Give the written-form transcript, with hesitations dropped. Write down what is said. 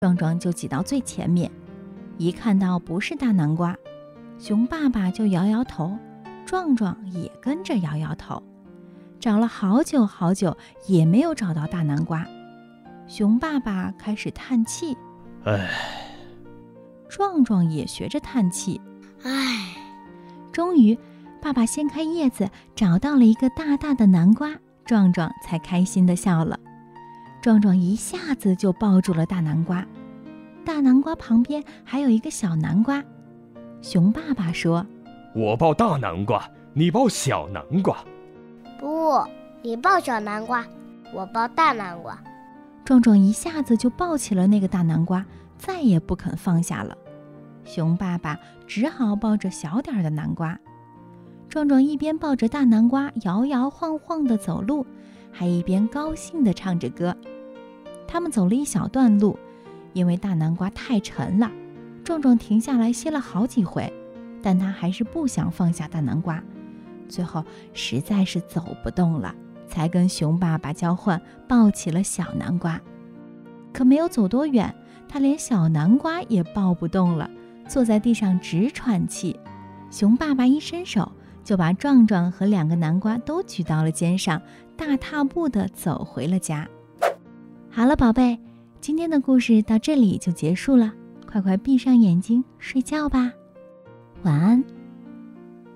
壮壮就挤到最前面，一看到不是大南瓜，熊爸爸就摇摇头，壮壮也跟着摇摇头。找了好久好久也没有找到大南瓜，熊爸爸开始叹气， 唉。 壮壮也学着叹气， 唉。 终于爸爸掀开叶子找到了一个大大的南瓜，壮壮才开心地笑了。壮壮一下子就抱住了大南瓜，大南瓜旁边还有一个小南瓜。熊爸爸说： 我抱大南瓜，你抱小南瓜。 不，你抱小南瓜，我抱大南瓜。 壮壮一下子就抱起了那个大南瓜，再也不肯放下了。熊爸爸只好抱着小点的南瓜。壮壮一边抱着大南瓜摇摇晃晃地走路，还一边高兴地唱着歌。他们走了一小段路，因为大南瓜太沉了，壮壮停下来歇了好几回，但他还是不想放下大南瓜。最后实在是走不动了，才跟熊爸爸交换抱起了小南瓜。可没有走多远，他连小南瓜也抱不动了，坐在地上直喘气。熊爸爸一伸手就把壮壮和2个南瓜都举到了肩上，大踏步地走回了家。好了，宝贝，今天的故事到这里就结束了，快快闭上眼睛睡觉吧，晚安。